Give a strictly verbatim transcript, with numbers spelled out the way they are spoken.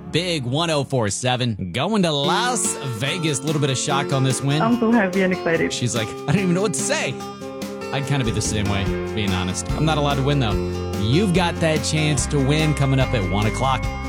Big one oh four point seven. Going to Las Vegas. A little bit of shock on this win. I'm so happy and excited. She's like, I don't even know what to say. I'd kind of be the same way, being honest. I'm not allowed to win, though. You've got that chance to win coming up at one o'clock.